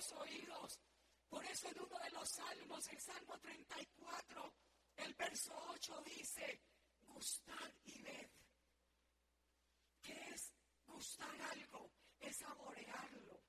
los oídos. Por eso en uno de los salmos, el Salmo 34, el verso 8 dice, gustad y ved. ¿Qué es gustar algo? Es saborearlo,